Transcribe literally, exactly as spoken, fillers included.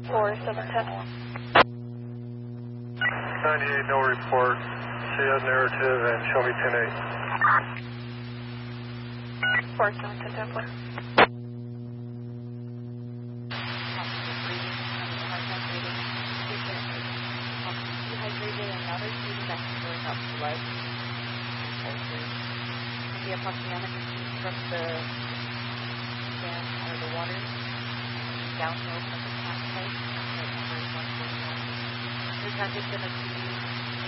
four seven ten. ninety-eight, no report. C S narrative and show me ten eight. four seven ten ten four. Dehydrated and now they're feeding back and filling up blood and ulcers. The approximate feed from the dam or the water downhill from the campsite. That number is one forty-one. This has been a